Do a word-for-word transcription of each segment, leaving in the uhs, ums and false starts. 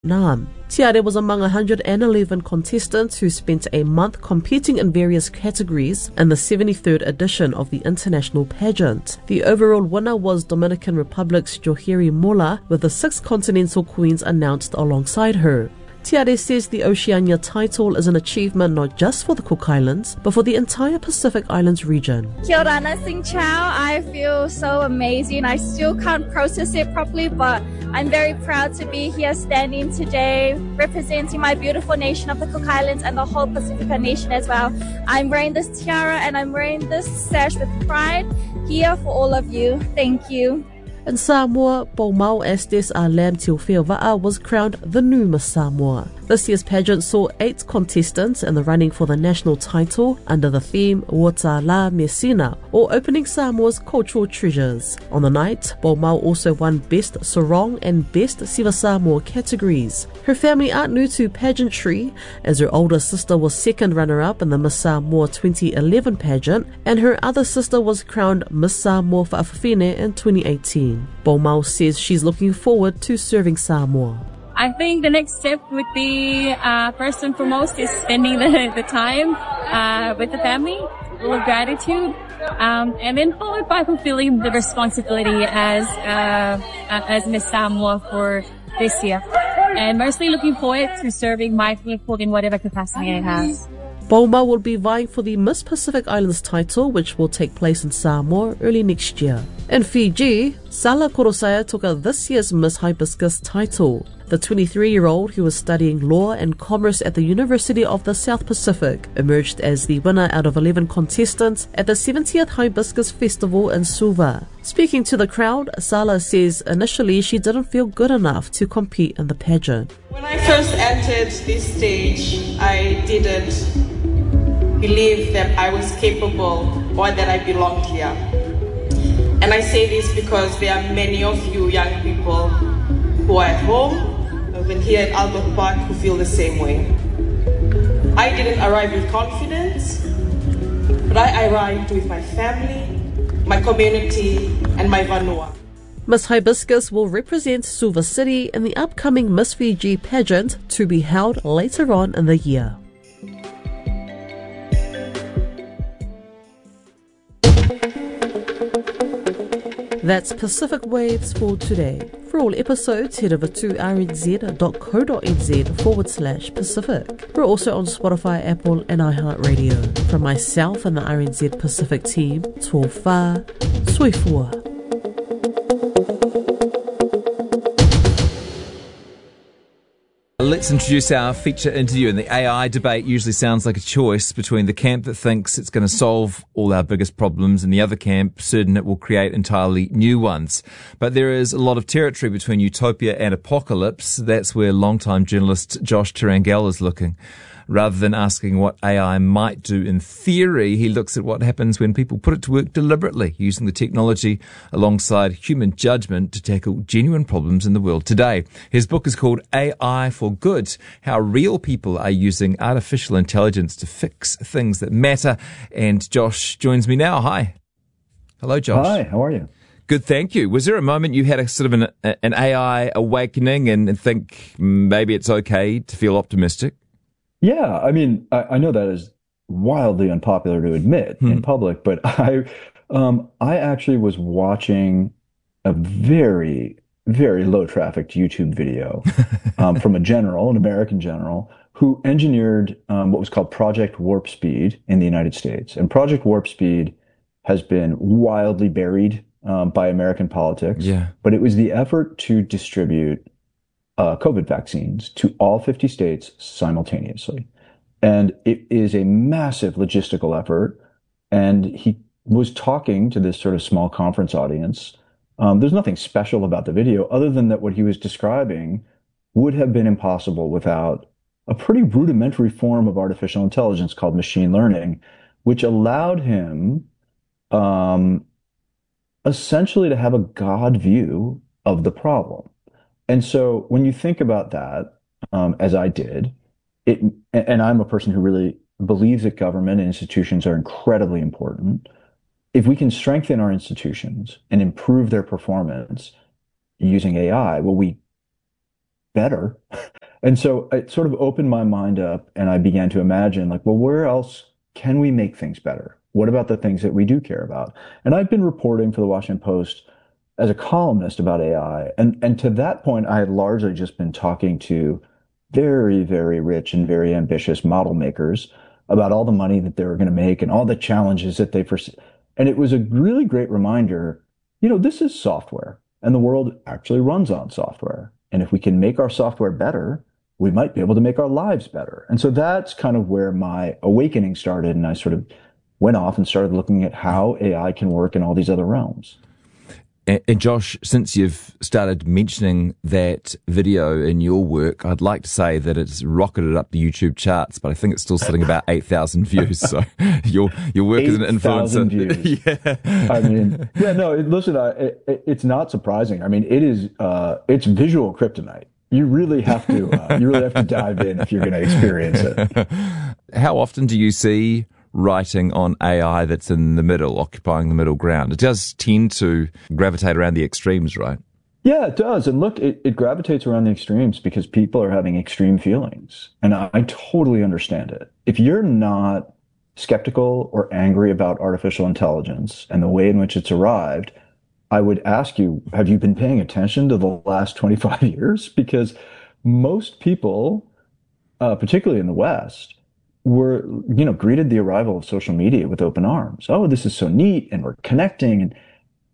Vietnam. Tiare was among one hundred eleven contestants who spent a month competing in various categories in the seventy-third edition of the international pageant. The overall winner was Dominican Republic's Joheri Mola, with the six continental queens announced alongside her. Tiare says the Oceania title is an achievement not just for the Cook Islands, but for the entire Pacific Islands region. Kia ora, Sing Chow. I feel so amazing. I still can't process it properly, but I'm very proud to be here standing today, representing my beautiful nation of the Cook Islands and the whole Pacifica nation as well. I'm wearing this tiara and I'm wearing this sash with pride here for all of you. Thank you. In Samoa, Paumau Estes Alam Teofeova'a was crowned the new Miss Samoa. This year's pageant saw eight contestants in the running for the national title under the theme Wata La Mesina, or Opening Samoa's Cultural Treasures. On the night, Paumau also won Best Sarong and Best Siva Samoa categories. Her family aren't new to pageantry, as her older sister was second runner-up in the Miss Samoa twenty eleven pageant, and her other sister was crowned Miss Samoa Fa'afafine in twenty eighteen. Paumau says she's looking forward to serving Samoa. I think the next step would be, uh, first and foremost, is spending the, the time uh, with the family, full of gratitude, um, and then followed by fulfilling the responsibility as uh, as Miss Samoa for this year. And mostly looking forward to serving my people in whatever capacity I have. Paumau will be vying for the Miss Pacific Islands title, which will take place in Samoa early next year. In Fiji, Sala Korosaya took out this year's Miss Hibiscus title. The twenty-three-year-old, who was studying law and commerce at the University of the South Pacific, emerged as the winner out of eleven contestants at the seventieth Hibiscus Festival in Suva. Speaking to the crowd, Sala says initially she didn't feel good enough to compete in the pageant. When I first entered this stage, I didn't believe that I was capable or that I belonged here. And I say this because there are many of you young people who are at home, even here at Albert Park, who feel the same way. I didn't arrive with confidence, but I arrived with my family, my community, and my vanua. Miss Hibiscus will represent Suva City in the upcoming Miss Fiji pageant to be held later on in the year. That's Pacific Waves for today. For all episodes, head over to rnz.co.nz forward slash Pacific. We're also on Spotify, Apple, and iHeartRadio. From myself and the R N Z Pacific team, tō whā, soifua. Let's introduce our feature interview. And the A I debate usually sounds like a choice between the camp that thinks it's going to solve all our biggest problems and the other camp certain it will create entirely new ones. But there is a lot of territory between utopia and apocalypse. That's where longtime journalist Josh Turangel is looking. Rather than asking what A I might do in theory, he looks at what happens when people put it to work deliberately, using the technology alongside human judgment to tackle genuine problems in the world today. His book is called A I for Good: How Real People Are Using Artificial Intelligence to Fix Things That Matter. And Josh joins me now. Hi. Hello, Josh. Hi, how are you? Good, thank you. Was there a moment you had a sort of an, an A I awakening and, and think maybe it's okay to feel optimistic? Yeah, I mean, I, I know that is wildly unpopular to admit hmm. in public, but I, um, I actually was watching a very, very low-trafficked YouTube video um, from a general, an American general, who engineered um, what was called Project Warp Speed in the United States. And Project Warp Speed has been wildly buried um, by American politics, yeah. but it was the effort to distribute Uh, COVID vaccines to all fifty states simultaneously. And it is a massive logistical effort. And he was talking to this sort of small conference audience. Um, there's nothing special about the video other than that what he was describing would have been impossible without a pretty rudimentary form of artificial intelligence called machine learning, which allowed him um, essentially to have a God view of the problem. And so when you think about that, um, as I did, it, and I'm a person who really believes that government and institutions are incredibly important. If we can strengthen our institutions and improve their performance using A I, well, we better. And so it sort of opened my mind up and I began to imagine like, well, where else can we make things better? What about the things that we do care about? And I've been reporting for the Washington Post as a columnist about A I. And, and to that point, I had largely just been talking to very, very rich and very ambitious model makers about all the money that they were going to make and all the challenges that they foresee. And it was a really great reminder, you know, this is software and the world actually runs on software. And if we can make our software better, we might be able to make our lives better. And so that's kind of where my awakening started. And I sort of went off and started looking at how A I can work in all these other realms. And, and Josh, since you've started mentioning that video in your work, I'd like to say that it's rocketed up the YouTube charts, but I think it's still sitting about eight thousand views. So your your work as an influencer. Views. Yeah. I mean, yeah, no, it, listen, I, it, it's not surprising. I mean, it is, uh, it's visual kryptonite. You really have to, uh, you really have to dive in if you're going to experience it. How often do you see writing on A I that's in the middle, occupying the middle ground? It does tend to gravitate around the extremes, right? Yeah, it does. And look, it, it gravitates around the extremes because people are having extreme feelings. And I, I totally understand it. If you're not skeptical or angry about artificial intelligence and the way in which it's arrived, I would ask you, have you been paying attention to the last twenty-five years? Because most people, uh, particularly in the West, were, you know, greeted the arrival of social media with open arms. Oh, this is so neat and we're connecting. And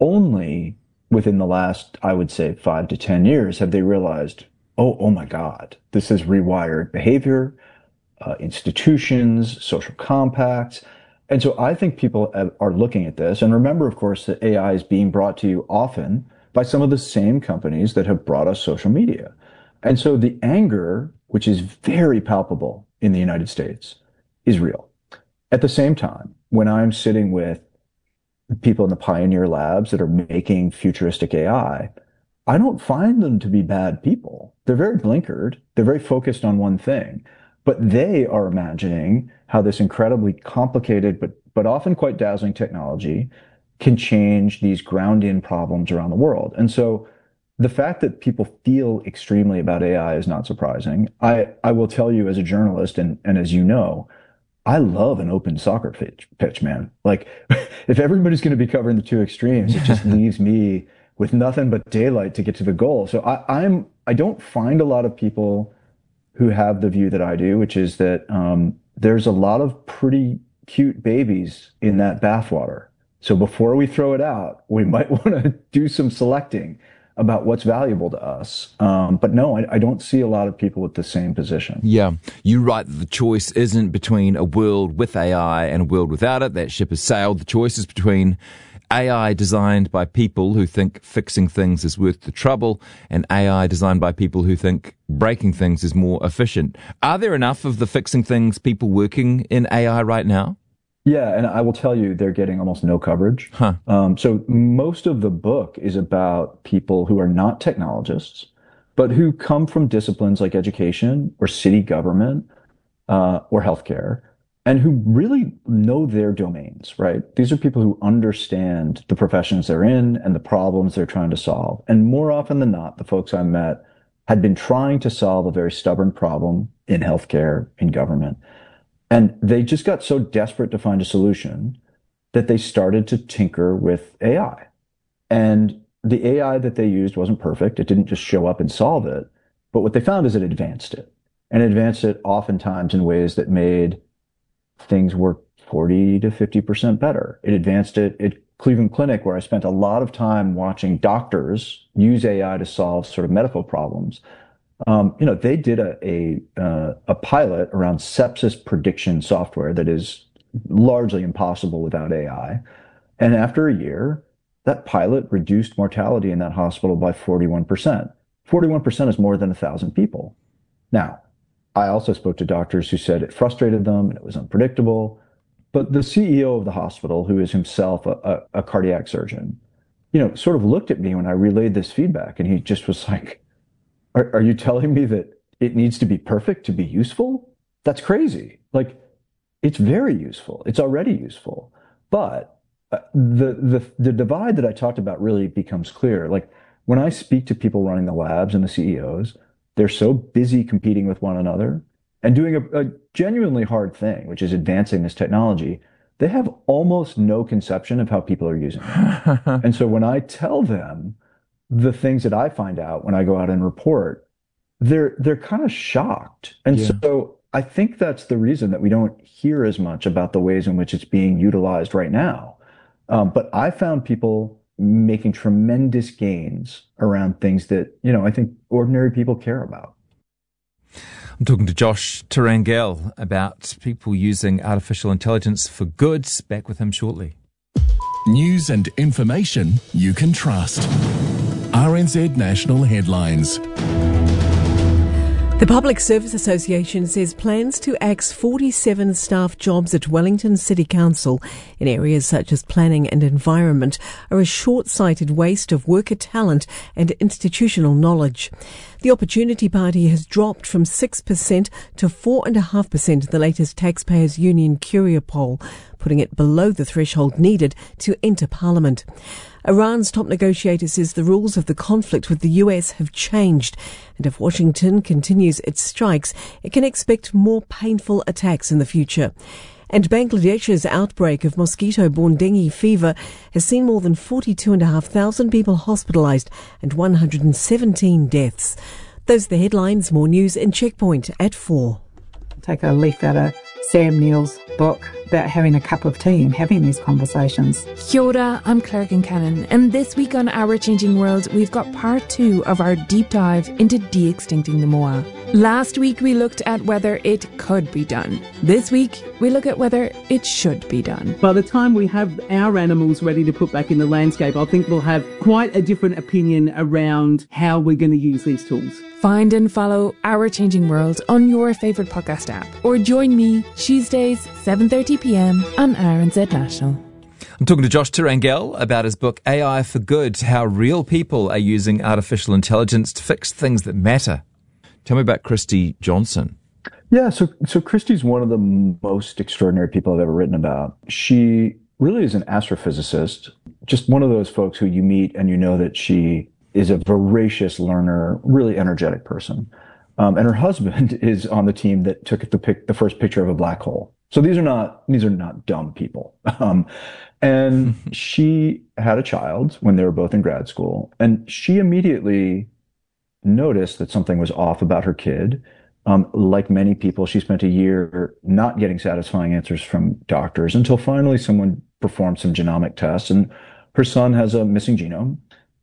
only within the last, I would say, five to ten years have they realized, oh, oh my God, this has rewired behavior, uh, institutions, social compacts. And so I think people are looking at this. And remember, of course, that A I is being brought to you often by some of the same companies that have brought us social media. And so the anger, which is very palpable in the United States, is real. At the same time, when I'm sitting with people in the pioneer labs that are making futuristic A I, I don't find them to be bad people. They're very blinkered. They're very focused on one thing. But they are imagining how this incredibly complicated, but, but often quite dazzling technology can change these ground-in problems around the world. And so the fact that people feel extremely about A I is not surprising. I, I will tell you as a journalist, and, and as you know, I love an open soccer pitch, pitch, man. Like, if everybody's going to be covering the two extremes, it just leaves me with nothing but daylight to get to the goal. So I, I'm, I don't find a lot of people who have the view that I do, which is that um, there's a lot of pretty cute babies in that bathwater. So before we throw it out, we might want to do some selecting about what's valuable to us. Um, but no, I, I don't see a lot of people with the same position. Yeah. You write that the choice isn't between a world with A I and a world without it. That ship has sailed. The choice is between A I designed by people who think fixing things is worth the trouble and A I designed by people who think breaking things is more efficient. Are there enough of the fixing things people working in A I right now? Yeah, and I will tell you, they're getting almost no coverage. Huh. Um, so most of the book is about people who are not technologists, but who come from disciplines like education or city government uh, or healthcare, and who really know their domains, right? These are people who understand the professions they're in and the problems they're trying to solve. And more often than not, the folks I met had been trying to solve a very stubborn problem in healthcare, in government. And they just got so desperate to find a solution that they started to tinker with A I. And the A I that they used wasn't perfect. It didn't just show up and solve it. But what they found is it advanced it. And it advanced it oftentimes in ways that made things work forty to fifty percent better. It advanced it at Cleveland Clinic, where I spent a lot of time watching doctors use A I to solve sort of medical problems. Um, you know, they did a a, uh, a pilot around sepsis prediction software that is largely impossible without A I. And after a year, that pilot reduced mortality in that hospital by forty-one percent. forty-one percent is more than a thousand people. Now, I also spoke to doctors who said it frustrated them and it was unpredictable. But the C E O of the hospital, who is himself a, a, a cardiac surgeon, you know, sort of looked at me when I relayed this feedback, and he just was like, Are, are you telling me that it needs to be perfect to be useful? That's crazy. Like, it's very useful. It's already useful. But uh, the, the, the divide that I talked about really becomes clear. Like, when I speak to people running the labs and the C E Os, they're so busy competing with one another and doing a, a genuinely hard thing, which is advancing this technology. They have almost no conception of how people are using it. And so when I tell them the things that I find out when I go out and report, they're they're kind of shocked. And yeah. so I think that's the reason that we don't hear as much about the ways in which it's being utilized right now. Um, but I found people making tremendous gains around things that, you know, I think ordinary people care about. I'm talking to Josh Turangel about people using artificial intelligence for good. Back with him shortly. News and information you can trust. R N Z National Headlines. The Public Service Association says plans to axe forty-seven staff jobs at Wellington City Council in areas such as planning and environment are a short-sighted waste of worker talent and institutional knowledge. The Opportunity Party has dropped from six percent to four point five percent in the latest Taxpayers Union Curia poll, putting it below the threshold needed to enter Parliament. Iran's top negotiator says the rules of the conflict with the U S have changed, and if Washington continues its strikes, it can expect more painful attacks in the future. And Bangladesh's outbreak of mosquito-borne dengue fever has seen more than forty-two thousand five hundred people hospitalised and one hundred seventeen deaths. Those are the headlines. More news in Checkpoint at four. Take a leaf out of Sam Neill's book about having a cup of tea and having these conversations. Kia ora, I'm Claire Kincannon, and this week on Our Changing World, we've got part two of our deep dive into de-extincting the moa. Last week we looked at whether it could be done. This week we look at whether it should be done. By the time we have our animals ready to put back in the landscape, I think we'll have quite a different opinion around how we're going to use these tools. Find and follow Our Changing World on your favourite podcast app, or join me Tuesdays, seven thirty p m on R N Z National. I'm talking to Josh Turangel about his book A I for Good, How Real People Are Using Artificial Intelligence to Fix Things That Matter. Tell me about Christy Johnson. Yeah, so so Christy's one of the most extraordinary people I've ever written about. She really is an astrophysicist, just one of those folks who you meet and you know that she is a voracious learner, really energetic person. Um, and her husband is on the team that took the pic, the first picture of a black hole. So these are not these are not dumb people. Um, and she had a child when they were both in grad school, and she immediately noticed that something was off about her kid. Um, like many people, she spent a year not getting satisfying answers from doctors until finally someone performed some genomic tests, and her son has a missing genome,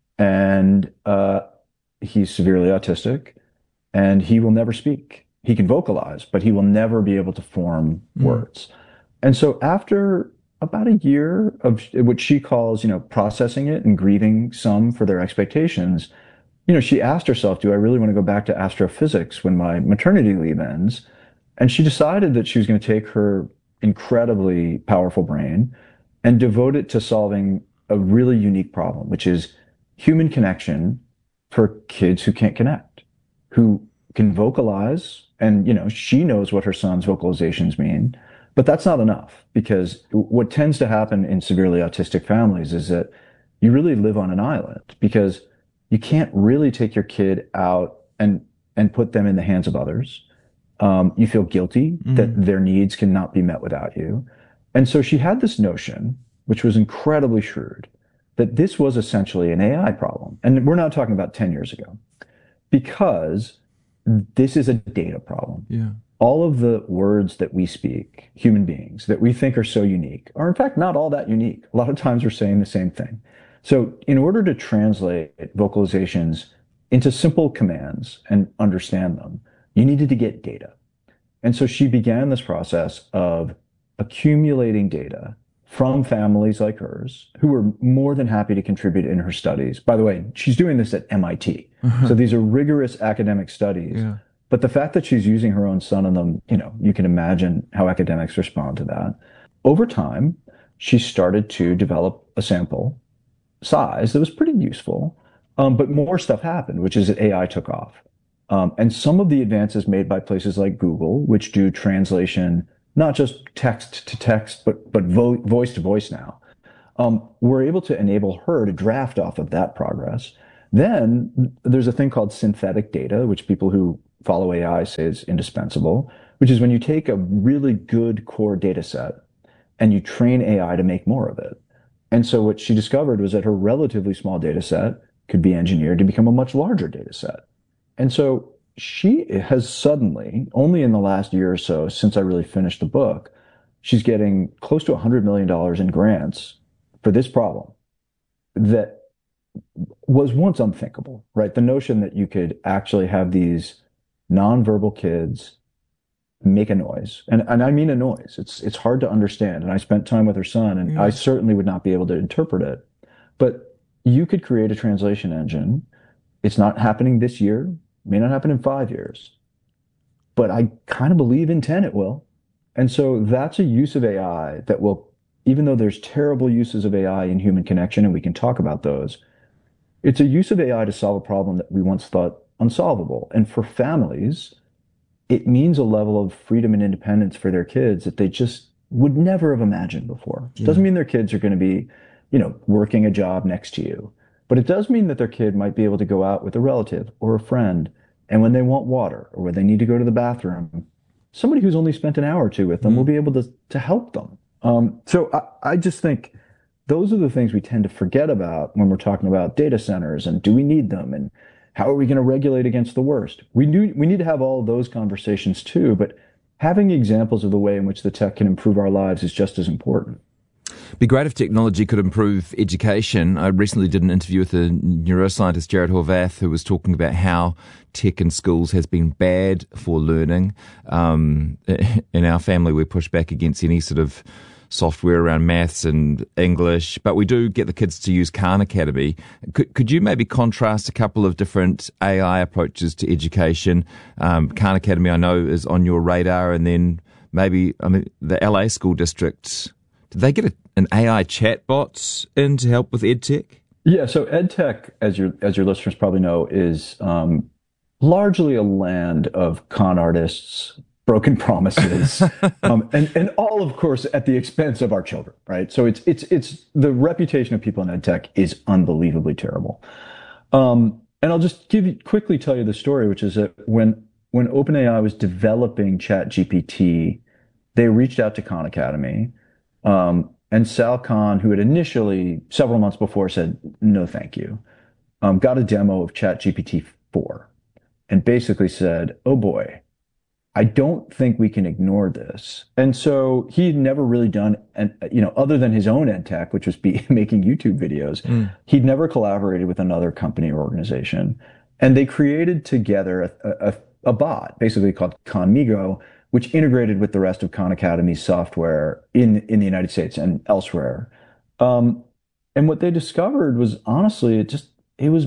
and uh, he's severely autistic, and he will never speak. He can vocalize, but he will never be able to form mm. words. And so after about a year of what she calls, you know, processing it and grieving some for their expectations, you know, she asked herself, do I really want to go back to astrophysics when my maternity leave ends? And she decided that she was going to take her incredibly powerful brain and devote it to solving a really unique problem, which is human connection for kids who can't connect, who can vocalize. And, you know, she knows what her son's vocalizations mean, but that's not enough, because what tends to happen in severely autistic families is that you really live on an island, because you can't really take your kid out and, and put them in the hands of others. Um, you feel guilty mm. that their needs cannot be met without you. And so she had this notion, which was incredibly shrewd, that this was essentially an A I problem. And we're not talking about ten years ago, because this is a data problem. Yeah. All of the words that we speak, human beings, that we think are so unique, are in fact not all that unique. A lot of times we're saying the same thing. So in order to translate vocalizations into simple commands and understand them, you needed to get data. And so she began this process of accumulating data from families like hers, who were more than happy to contribute in her studies. By the way, she's doing this at M I T. Uh-huh. So these are rigorous academic studies. Yeah. But the fact that she's using her own son in them, you know, you can imagine how academics respond to that. Over time, she started to develop a sample size that was pretty useful. Um, but more stuff happened, which is that A I took off. Um, and some of the advances made by places like Google, which do translation, not just text to text, but, but vo- voice to voice now, um, were able to enable her to draft off of that progress, Then there's a thing called synthetic data, which people who follow A I say is indispensable, which is when you take a really good core data set and you train A I to make more of it. And so what she discovered was that her relatively small data set could be engineered to become a much larger data set. And so she has suddenly, only in the last year or so, since I really finished the book, she's getting close to one hundred million dollars in grants for this problem that was once unthinkable, right? The notion that you could actually have these nonverbal kids make a noise. And, and I mean a noise. It's, it's hard to understand. And I spent time with her son, and mm. I certainly would not be able to interpret it. But you could create a translation engine. It's not happening this year. May not happen in five years. But I kind of believe in ten it will. And so that's a use of A I that will, even though there's terrible uses of A I in human connection, and we can talk about those, it's a use of A I to solve a problem that we once thought unsolvable. And for families, it means a level of freedom and independence for their kids that they just would never have imagined before. It doesn't mean their kids are going to be, you know, working a job next to you. But it does mean that their kid might be able to go out with a relative or a friend, and when they want water or when they need to go to the bathroom, somebody who's only spent an hour or two with them mm. will be able to, to help them. Um, so I, I just think those are the things we tend to forget about when we're talking about data centers and do we need them and how are we going to regulate against the worst? We do, we need to have all of those conversations too, but having examples of the way in which the tech can improve our lives is just as important. It'd be great if technology could improve education. I recently did an interview with the neuroscientist Jared Horvath, who was talking about how tech in schools has been bad for learning. Um, in our family, we push back against any sort of software around maths and English, but we do get the kids to use Khan Academy. Could, could you maybe contrast a couple of different A I approaches to education? Um, Khan Academy, I know, is on your radar, and then maybe, I mean, the L A school district, did they get a, an A I chatbot in to help with EdTech? Yeah, so EdTech, as your as your listeners probably know, is um, largely a land of con artists, broken promises, um, and and all, of course, at the expense of our children, right? So it's it's it's the reputation of people in EdTech is unbelievably terrible. Um, and I'll just give you quickly tell you the story, which is that when when OpenAI was developing ChatGPT, they reached out to Khan Academy. Um, and Sal Khan, who had initially, several months before, said, no, thank you, um, got a demo of ChatGPT four and basically said, oh boy, I don't think we can ignore this. And so he'd never really done, and you know, other than his own ed tech, which was be making YouTube videos, mm. he'd never collaborated with another company or organization. And they created together a, a, a bot, basically called Khanmigo, which integrated with the rest of Khan Academy's software in, in the United States and elsewhere. Um, and what they discovered was, honestly, it just, it was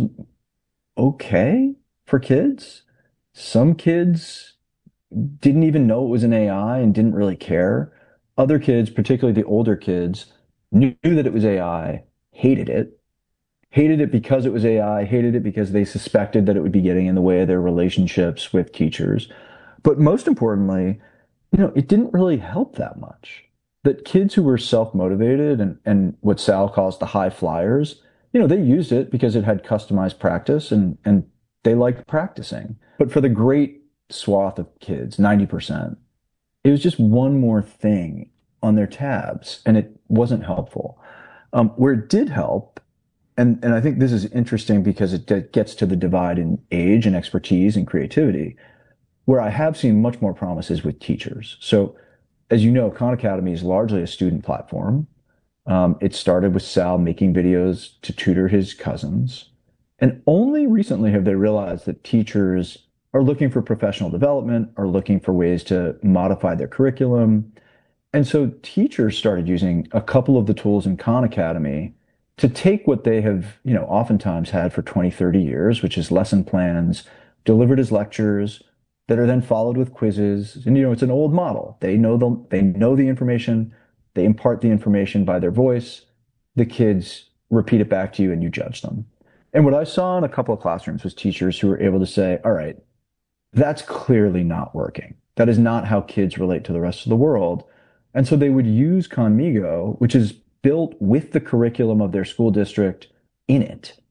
okay for kids. Some kids didn't even know it was an A I and didn't really care. Other kids, particularly the older kids, knew that it was A I, hated it, hated it because it was A I, hated it because they suspected that it would be getting in the way of their relationships with teachers. But most importantly, you know, it didn't really help that much. That kids who were self-motivated and, and what Sal calls the high flyers, you know, they used it because it had customized practice and, and they liked practicing. But for the great swath of kids, ninety percent, it was just one more thing on their tabs and it wasn't helpful. Um, where it did help, and, and I think this is interesting because it gets to the divide in age and expertise and creativity, where I have seen much more promises with teachers. So, as you know, Khan Academy is largely a student platform. Um, it started with Sal making videos to tutor his cousins. And only recently have they realized that teachers are looking for professional development, are looking for ways to modify their curriculum. And so teachers started using a couple of the tools in Khan Academy to take what they have, you know, oftentimes had for twenty, thirty years, which is lesson plans delivered as lectures, that are then followed with quizzes. And, you know, it's an old model. They know the, they know the information. They impart the information by their voice. The kids repeat it back to you and you judge them. And what I saw in a couple of classrooms was teachers who were able to say, all right, that's clearly not working. That is not how kids relate to the rest of the world. And so they would use Khanmigo, which is built with the curriculum of their school district in it.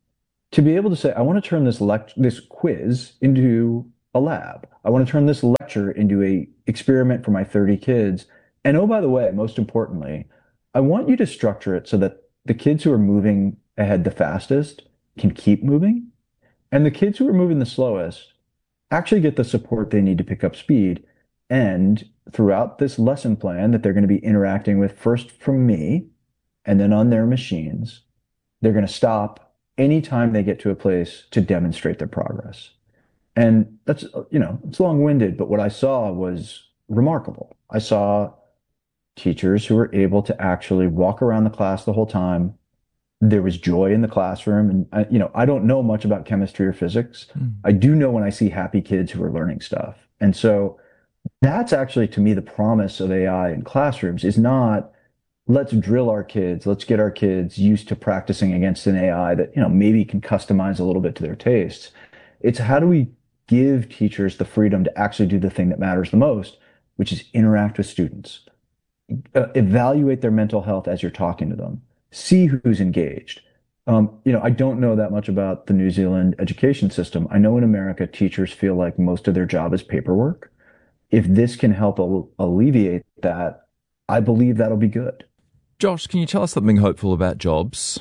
to be able to say, I want to turn this lect- this quiz into a lab. I want to turn this lecture into a experiment for my thirty kids. And oh, by the way, most importantly, I want you to structure it so that the kids who are moving ahead the fastest can keep moving, and the kids who are moving the slowest actually get the support they need to pick up speed. And throughout this lesson plan that they're going to be interacting with first from me and then on their machines, they're going to stop anytime they get to a place to demonstrate their progress. And that's, you know, it's long-winded, but what I saw was remarkable. I saw teachers who were able to actually walk around the class the whole time. There was joy in the classroom. And, I, you know, I don't know much about chemistry or physics. Mm. I do know when I see happy kids who are learning stuff. And so that's actually, to me, the promise of A I in classrooms is not, let's drill our kids. Let's get our kids used to practicing against an A I that, you know, maybe can customize a little bit to their tastes. It's how do we give teachers the freedom to actually do the thing that matters the most, which is interact with students, uh, evaluate their mental health as you're talking to them, see who's engaged. Um, you know, I don't know that much about the New Zealand education system. I know in America, teachers feel like most of their job is paperwork. If this can help al- alleviate that, I believe that'll be good. Josh, can you tell us something hopeful about jobs?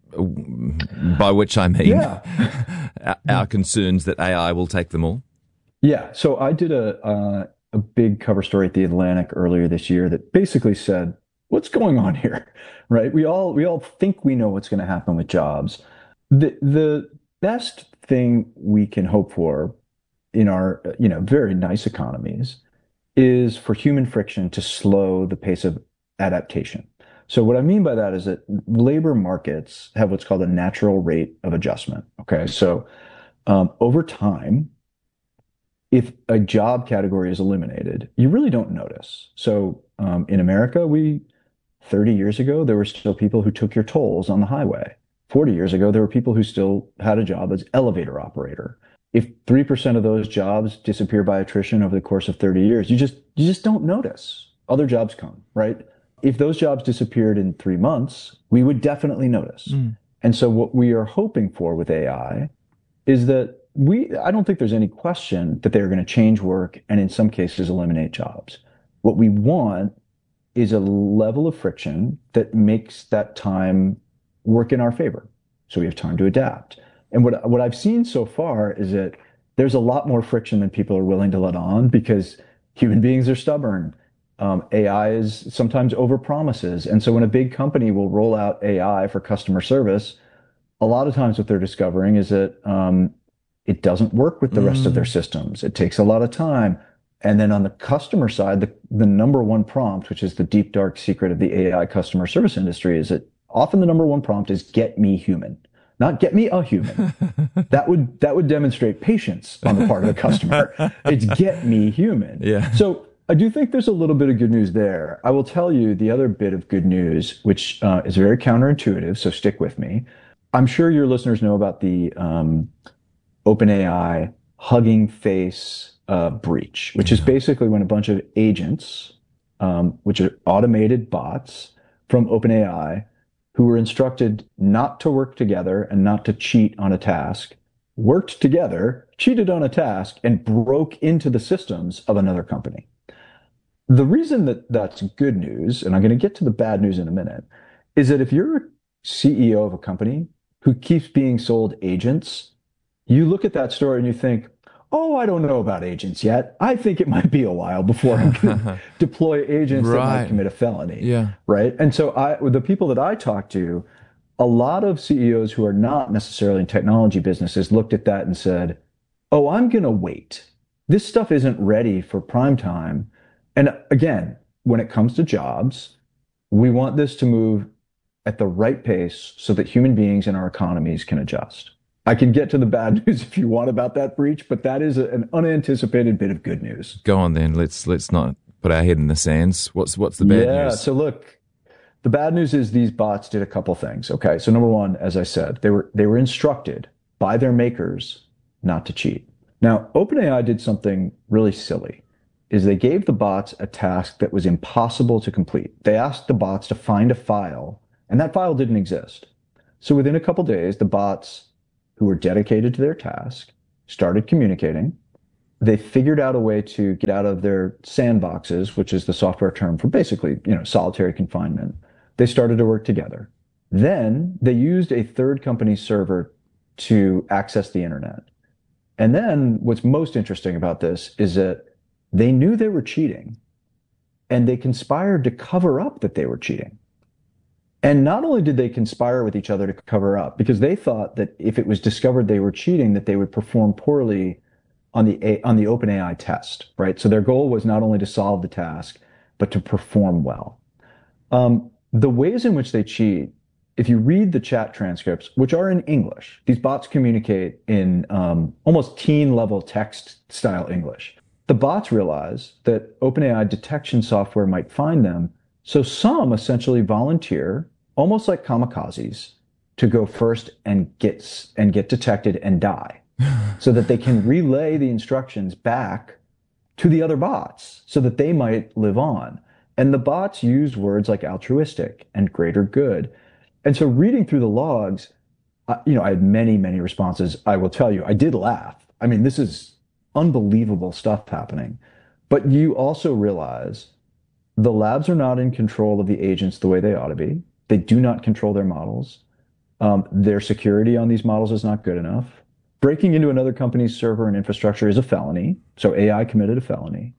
By which I mean yeah. our, our concerns that A I will take them all. Yeah. So I did a uh, a big cover story at The Atlantic earlier this year that basically said, what's going on here? Right? We all we all think we know what's going to happen with jobs. The the best thing we can hope for in our, you know, very nice economies is for human friction to slow the pace of adaptation. So what I mean by that is that labor markets have what's called a natural rate of adjustment. Okay. So um, over time, if a job category is eliminated, you really don't notice. So um, in America, we, thirty years ago, there were still people who took your tolls on the highway. forty years ago, there were people who still had a job as elevator operator. If three percent of those jobs disappear by attrition over the course of thirty years, you just, you just don't notice. Other jobs come, right? If those jobs disappeared in three months, we would definitely notice. Mm. And so what we are hoping for with A I is that we, I don't think there's any question that they're going to change work and in some cases eliminate jobs. What we want is a level of friction that makes that time work in our favor. So we have time to adapt. And what, what I've seen so far is that there's a lot more friction than people are willing to let on because human beings are stubborn. Um, A I is sometimes overpromises. And so when a big company will roll out A I for customer service, a lot of times what they're discovering is that um, it doesn't work with the mm. rest of their systems. It takes a lot of time. And then on the customer side, the, the number one prompt, which is the deep, dark secret of the A I customer service industry, is that often the number one prompt is get me human. Not get me a human. That would, that would demonstrate patience on the part of the customer. It's get me human. Yeah. So I do think there's a little bit of good news there. I will tell you the other bit of good news, which uh, is very counterintuitive, so stick with me. I'm sure your listeners know about the um, OpenAI Hugging Face uh, breach, which is basically when a bunch of agents, um, which are automated bots from OpenAI, who were instructed not to work together and not to cheat on a task, worked together, cheated on a task, and broke into the systems of another company. The reason that that's good news, and I'm going to get to the bad news in a minute, is that if you're a C E O of a company who keeps being sold agents, you look at that story and you think, oh, I don't know about agents yet. I think it might be a while before I'm going to deploy agents right. that might commit a felony. Yeah. Right. And so I, the people that I talk to, a lot of C E Os who are not necessarily in technology businesses looked at that and said, oh, I'm going to wait. This stuff isn't ready for prime time. And again, when it comes to jobs, we want this to move at the right pace so that human beings and our economies can adjust. I can get to the bad news if you want about that breach, but that is a, an unanticipated bit of good news. Go on then. Let's let's not put our head in the sands. What's what's the bad yeah, news? Yeah. So look, the bad news is these bots did a couple things. Okay. So number one, as I said, they were they were instructed by their makers not to cheat. Now, OpenAI did something really silly. Is they gave the bots a task that was impossible to complete. They asked the bots to find a file, and that file didn't exist. So within a couple days, the bots who were dedicated to their task started communicating. They figured out a way to get out of their sandboxes, which is the software term for basically, you know, solitary confinement. They started to work together. Then they used a third company's server to access the internet. And then what's most interesting about this is that they knew they were cheating, and they conspired to cover up that they were cheating. And not only did they conspire with each other to cover up, because they thought that if it was discovered they were cheating, that they would perform poorly on the on the OpenAI test, right? So their goal was not only to solve the task, but to perform well. Um, the ways in which they cheat, if you read the chat transcripts, which are in English, these bots communicate in um, almost teen-level text-style English. The bots realize that OpenAI detection software might find them, so some essentially volunteer, almost like kamikazes, to go first and get and get detected and die, so that they can relay the instructions back to the other bots, so that they might live on. And the bots use words like altruistic and greater good. And so reading through the logs, uh, you know, I had many, many responses. I will tell you, I did laugh. I mean, this is unbelievable stuff happening. But you also realize the labs are not in control of the agents the way they ought to be. They do not control their models. Um, their security on these models is not good enough. Breaking into another company's server and infrastructure is a felony. So A I committed a felony.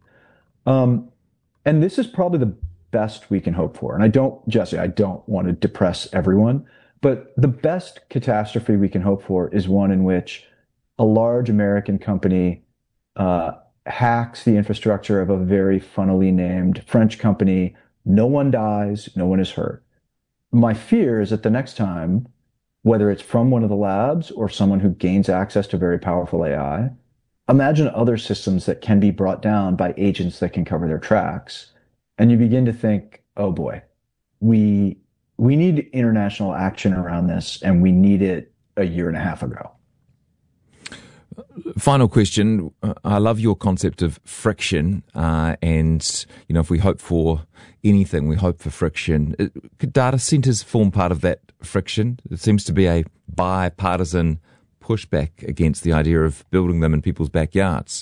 Um, and this is probably the best we can hope for. And I don't, Jesse, I don't want to depress everyone, but the best catastrophe we can hope for is one in which a large American company uh, hacks the infrastructure of a very funnily named French company. No one dies, no one is hurt. My fear is that the next time, whether it's from one of the labs or someone who gains access to very powerful A I, imagine other systems that can be brought down by agents that can cover their tracks. And you begin to think, oh boy, we we need international action around this, and we need it a year and a half ago. Final question. I love your concept of friction, uh, and you know, if we hope for anything, we hope for friction. Could data centers form part of that friction? It seems to be a bipartisan pushback against the idea of building them in people's backyards.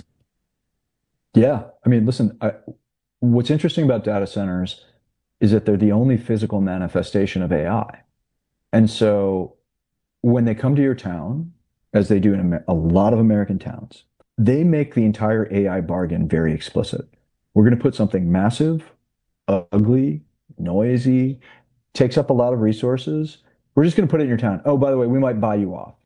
Yeah, I mean, listen. I, What's interesting about data centers is that they're the only physical manifestation of A I. And so when they come to your town, as they do in a lot of American towns, they make the entire A I bargain very explicit. We're going to put something massive, ugly, noisy, takes up a lot of resources. We're just going to put it in your town. Oh, by the way, we might buy you off.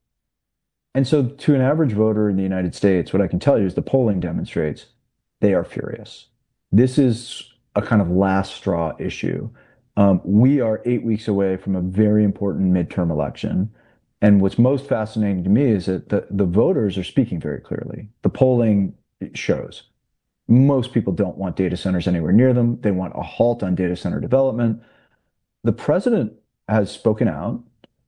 And so to an average voter in the United States, what I can tell you is the polling demonstrates they are furious. This is a kind of last straw issue. Um, we are eight weeks away from a very important midterm election. And what's most fascinating to me is that the, the voters are speaking very clearly. The polling shows most people don't want data centers anywhere near them. They want a halt on data center development. The president has spoken out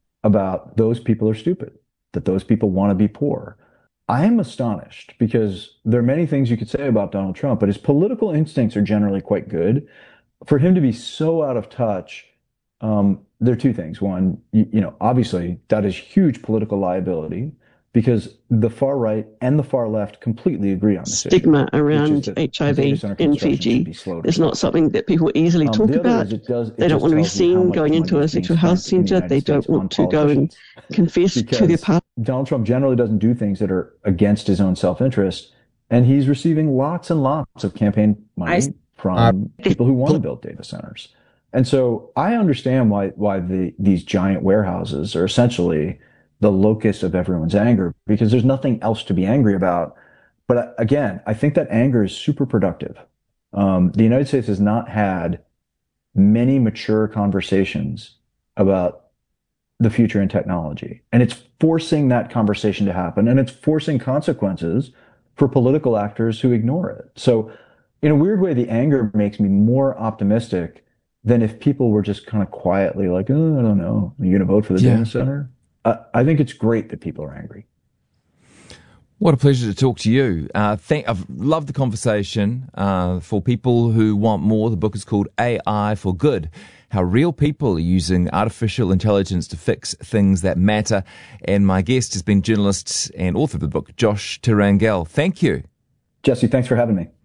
about those people are stupid, that those people want to be poor. I am astonished because there are many things you could say about Donald Trump, but his political instincts are generally quite good. For him to be so out of touch, um, there are two things. One, you, you know, obviously that is huge political liability because the far right and the far left completely agree on this stigma issue, around H I V in Fiji is not something that people easily um, talk the about. It does, it they don't want to be seen going into a sexual health center. They don't want to go and confess to their partner. Donald Trump generally doesn't do things that are against his own self-interest, and he's receiving lots and lots of campaign money I, from uh, people who want to build data centers. And so I understand why why the these giant warehouses are essentially the locus of everyone's anger, because there's nothing else to be angry about. But again, I think that anger is super productive. Um, the United States has not had many mature conversations about the future in technology. And it's forcing that conversation to happen, and it's forcing consequences for political actors who ignore it. So in a weird way, the anger makes me more optimistic than if people were just kind of quietly like, oh, I don't know, are you going to vote for the yeah. data center? Uh, I think it's great that people are angry. What a pleasure to talk to you. Uh, thank, I've loved the conversation. Uh, for people who want more, the book is called A I for Good: how real people are using artificial intelligence to fix things that matter. And my guest has been journalist and author of the book, Josh Turangel. Thank you. Jesse, thanks for having me.